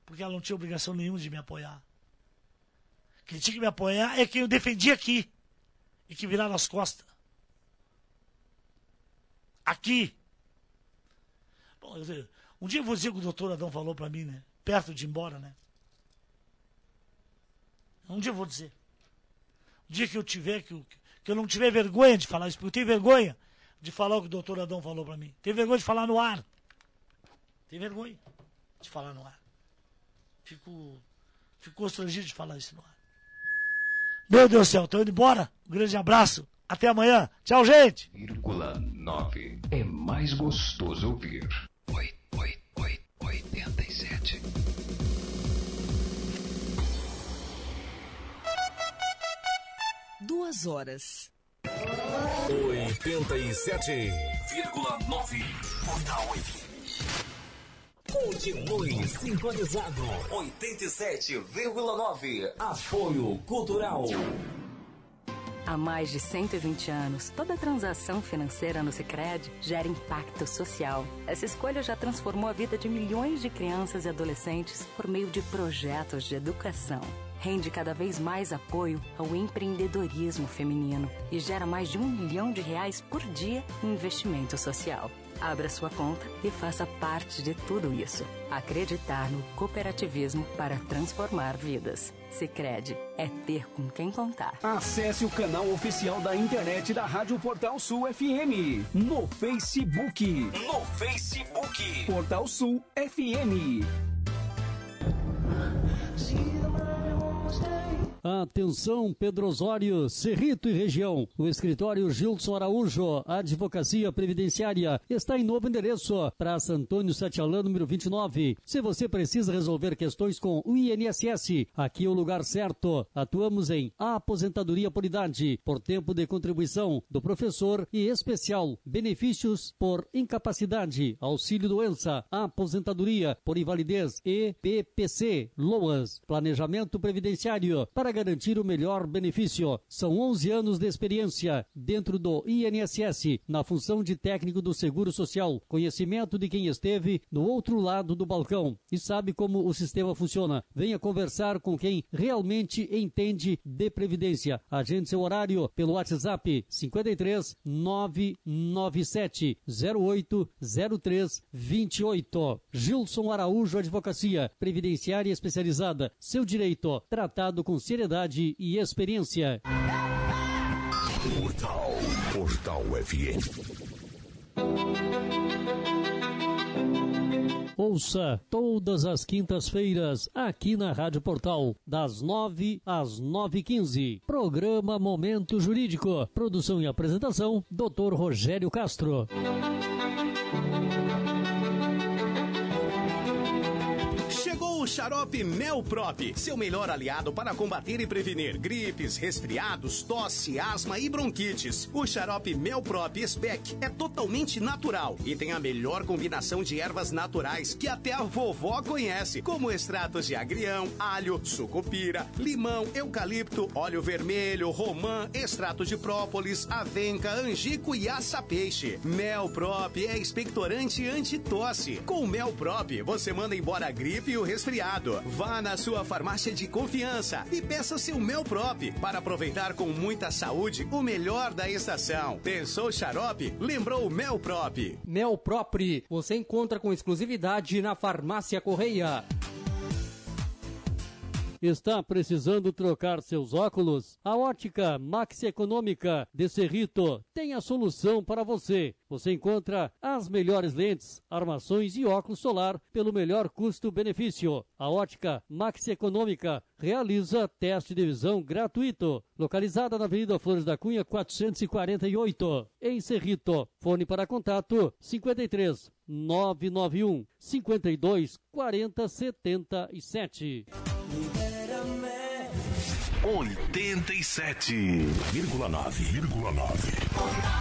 porque ela não tinha obrigação nenhuma de me apoiar. Quem tinha que me apoiar é quem eu defendi aqui, e que viraram as costas. Aqui. Bom, um dia eu vou dizer o que o doutor Adão falou pra mim, né? Perto de ir embora, né? Um dia eu vou dizer. Um dia que eu tiver, que eu não tiver vergonha de falar isso, porque eu tenho vergonha de falar o que o doutor Adão falou pra mim. Tenho vergonha de falar no ar. Tenho vergonha de falar no ar. Fico constrangido de falar isso no ar. Meu Deus do céu, tô indo embora. Um grande abraço. Até amanhã. Tchau, gente. 9 é mais gostoso ouvir. 87. Duas horas. 87,9. Portal FM. Continue sintonizado. 87,9. Apoio Cultural. Há mais de 120 anos, toda transação financeira no Sicredi gera impacto social. Essa escolha já transformou a vida de milhões de crianças e adolescentes por meio de projetos de educação. Rende cada vez mais apoio ao empreendedorismo feminino e gera mais de R$1 milhão por dia em investimento social. Abra sua conta e faça parte de tudo isso. Acreditar no cooperativismo para transformar vidas. Sicredi é ter com quem contar. Acesse o canal oficial da internet da Rádio Portal Sul FM no Facebook. Portal Sul FM. Atenção, Pedro Osório, Cerrito e região. O escritório Gilson Araújo, Advocacia Previdenciária, está em novo endereço, Praça Antônio Satialã, número 29. Se você precisa resolver questões com o INSS, aqui é o lugar certo. Atuamos em aposentadoria por idade, por tempo de contribuição do professor e especial, benefícios por incapacidade, auxílio doença, aposentadoria por invalidez e PPC, LOAS, planejamento previdenciário, para garantir o melhor benefício. São 11 anos de experiência dentro do INSS, na função de técnico do Seguro Social. Conhecimento de quem esteve no outro lado do balcão e sabe como o sistema funciona. Venha conversar com quem realmente entende de previdência. Agende seu horário pelo WhatsApp 53 997 08 03 28. Gilson Araújo Advocacia Previdenciária Especializada. Seu direito tratado com seriedade e experiência. Portal FM. Ouça todas as quintas-feiras aqui na Rádio Portal, das 9 às 9h15. Programa Momento Jurídico. Produção e apresentação, Dr. Rogério Castro. Chegou o xarope Melprop, seu melhor aliado para combater e prevenir gripes, resfriados, tosse, asma e bronquites. O xarope Melprop Spec é totalmente natural e tem a melhor combinação de ervas naturais que até a vovó conhece, como extratos de agrião, alho, sucupira, limão, eucalipto, óleo vermelho, romã, extrato de própolis, avenca, angico e aça-peixe. Melprop é expectorante anti-tosse. Com o Melprop, você manda embora a gripe e o resfriado. Vá na sua farmácia de confiança e peça seu Melprop para aproveitar com muita saúde o melhor da estação. Pensou xarope? Lembrou o Melprop. Melprop, você encontra com exclusividade na Farmácia Correia. Está precisando trocar seus óculos? A Ótica Max Econômica de Cerrito tem a solução para você. Você encontra as melhores lentes, armações e óculos solar pelo melhor custo-benefício. A Ótica Max Econômica realiza teste de visão gratuito. Localizada na Avenida Flores da Cunha, 448, em Cerrito. Fone para contato 53 991 52 40 77. 87,9.